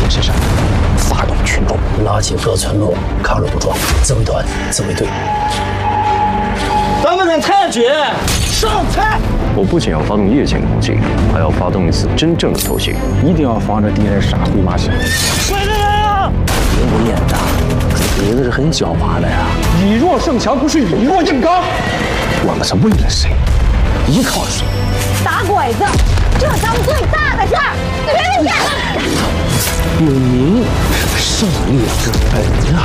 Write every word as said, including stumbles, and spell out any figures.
精神上发动群众， 拉起各村落抗日武装自卫团、自卫队。 咱们的太君上菜！ 我不仅要发动夜间攻击，还要发动一次真正的偷袭， 一定要防止敌人杀回马下。 快点啊！ 人不脸大，鼻子是很狡猾的呀。 以弱胜强不是以弱硬刚。我们是为了谁？依靠谁？ 打鬼子，这咱们最大的事儿！别别别！ 有您是胜利之本啊！